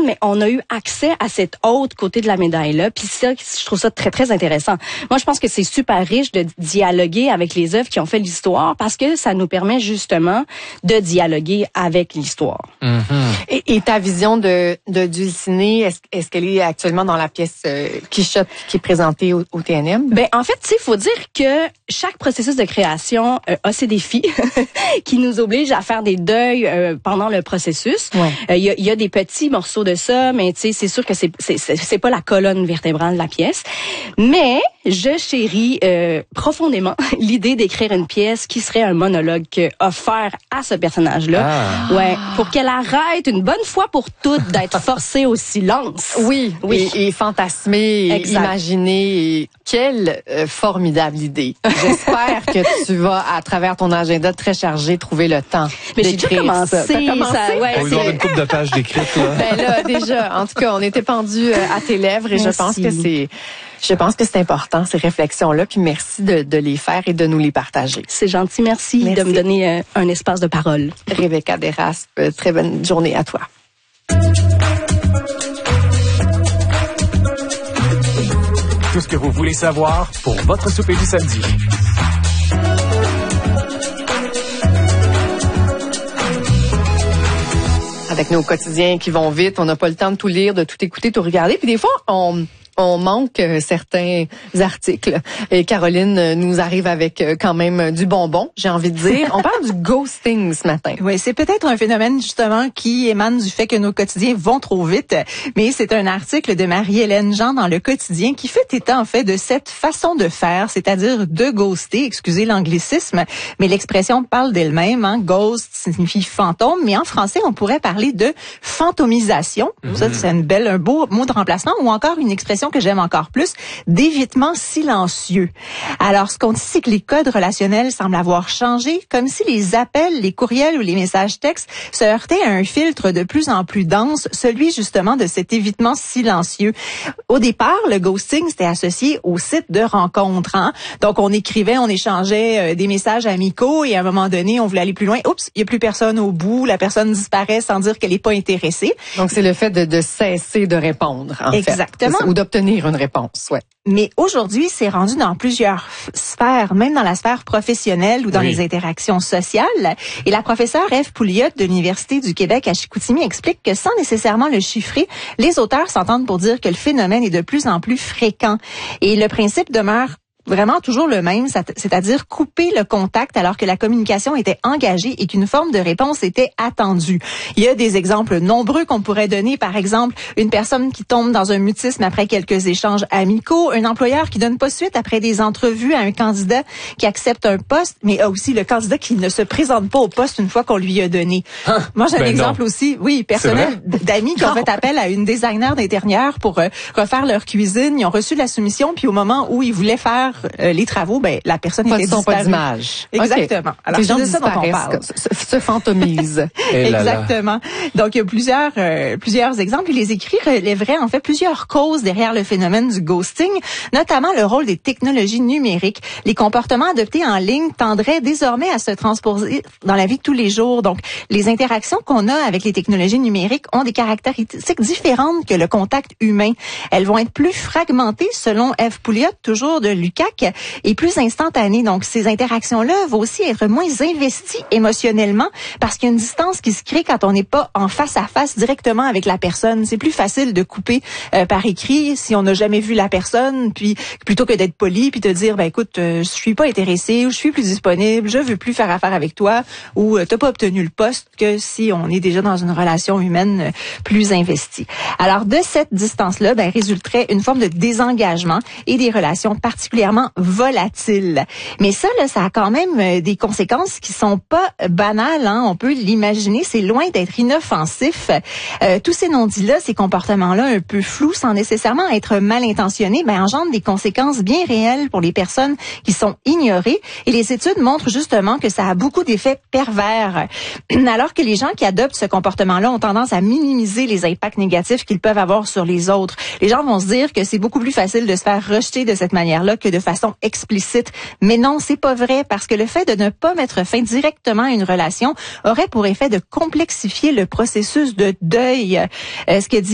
mais on a eu accès à cet autre côté de la médaille-là. Puis ça, je trouve ça très, très intéressant. Moi, je pense que c'est super riche de dialoguer avec les œuvres qui ont fait l'histoire parce que ça nous permet justement de dialoguer avec l'histoire. Mm-hmm. Et ta vision de Dulcinée, est-ce qu'elle est actuellement dans la pièce Quichotte qui est présentée au TNM? Ben en fait, il faut dire que chaque processus de création a ses défis qui nous obligent à faire des deuils pendant le processus. Il y a des petits morceaux de ça, mais tu sais, c'est sûr que c'est pas la colonne vertébrale de la pièce. Mais je chéris profondément l'idée d'écrire une pièce qui serait un monologue offert à ce personnage-là. Pour qu'elle arrête une bonne fois pour toutes d'être forcée au silence. Oui. Et fantasmer, et imaginer. Et quelle formidable idée. J'espère que tu vas, à travers ton agenda très chargé, trouver le temps d'écrire. J'ai déjà commencé. On va avoir une couple de pages d'écrites. Ben là, déjà, en tout cas, on était pendu à tes lèvres et je pense que c'est important, ces réflexions-là, puis merci de les faire et de nous les partager. C'est gentil, merci de me donner un espace de parole. Rebecca Deraspe, très bonne journée à toi. Tout ce que vous voulez savoir pour votre souper du samedi. Avec nos quotidiens qui vont vite, on n'a pas le temps de tout lire, de tout écouter, tout regarder. Puis des fois, on manque certains articles. Et Caroline nous arrive avec quand même du bonbon, j'ai envie de dire. On parle du ghosting ce matin. Oui, c'est peut-être un phénomène justement qui émane du fait que nos quotidiens vont trop vite. Mais c'est un article de Marie-Hélène Jean dans Le Quotidien qui fait état en fait de cette façon de faire, c'est-à-dire de ghoster, excusez l'anglicisme, mais l'expression parle d'elle-même. Hein. Ghost signifie fantôme, mais en français on pourrait parler de fantomisation. Ça, c'est un beau mot de remplacement ou encore une expression que j'aime encore plus, d'évitement silencieux. Alors, ce qu'on dit, c'est que les codes relationnels semblent avoir changé, comme si les appels, les courriels ou les messages textes se heurtaient à un filtre de plus en plus dense, celui justement de cet évitement silencieux. Au départ, le ghosting, c'était associé au site de rencontres. Hein? Donc, on écrivait, on échangeait des messages amicaux et à un moment donné, on voulait aller plus loin. Oups, il n'y a plus personne au bout, la personne disparaît sans dire qu'elle n'est pas intéressée. Donc, c'est le fait de cesser de répondre, en fait. Exactement. Ou d'obtenir une réponse, ouais. Mais aujourd'hui, c'est rendu dans plusieurs sphères, même dans la sphère professionnelle ou dans les interactions sociales. Et la professeure Ève Pouliot de l'Université du Québec à Chicoutimi explique que sans nécessairement le chiffrer, les auteurs s'entendent pour dire que le phénomène est de plus en plus fréquent. Et le principe demeure vraiment toujours le même, c'est-à-dire couper le contact alors que la communication était engagée et qu'une forme de réponse était attendue. Il y a des exemples nombreux qu'on pourrait donner, par exemple, une personne qui tombe dans un mutisme après quelques échanges amicaux, un employeur qui donne pas suite après des entrevues à un candidat qui accepte un poste, mais aussi le candidat qui ne se présente pas au poste une fois qu'on lui a donné. Moi, j'ai un exemple aussi, personnel, d'amis qui ont fait appel à une designer d'intérieur pour refaire leur cuisine. Ils ont reçu la soumission, puis au moment où ils voulaient faire les travaux, la personne était disparue. Pas d'image. Exactement. Alors, les gens c'est ça dont on parle. Se fantomisent. Exactement. Donc, il y a plusieurs exemples. Les écrits relèveraient en fait plusieurs causes derrière le phénomène du ghosting, notamment le rôle des technologies numériques. Les comportements adoptés en ligne tendraient désormais à se transposer dans la vie de tous les jours. Donc, les interactions qu'on a avec les technologies numériques ont des caractéristiques différentes que le contact humain. Elles vont être plus fragmentées, selon Ève Pouliot, toujours de l'UQAC, et plus instantanées. Donc, ces interactions-là vont aussi être moins investies émotionnellement parce qu'il y a une distance qui se crée quand on n'est pas en face à face directement avec la personne. C'est plus facile de couper par écrit si on n'a jamais vu la personne, puis plutôt que d'être poli puis te dire, écoute, je suis pas intéressé ou je suis plus disponible, je veux plus faire affaire avec toi ou t'as pas obtenu le poste, que si on est déjà dans une relation humaine plus investie. Alors, de cette distance-là, résulterait une forme de désengagement et des relations particulièrement volatiles. Mais ça, ça a quand même des conséquences qui sont pas banales. Hein. On peut l'imaginer, c'est loin d'être inoffensif. Tous ces non-dits-là, ces comportements-là un peu flous, sans nécessairement être mal intentionnés, engendrent des conséquences bien réelles pour les personnes qui sont ignorées. Et les études montrent justement que ça a beaucoup d'effets pervers. Alors que les gens qui adoptent ce comportement-là ont tendance à minimiser les impacts négatifs qu'ils peuvent avoir sur les autres. Les gens vont se dire que c'est beaucoup plus facile de se faire rejeter de cette manière-là que de façon explicite. Mais non, c'est pas vrai, parce que le fait de ne pas mettre fin directement à une relation aurait pour effet de complexifier le processus de deuil. Ce que dit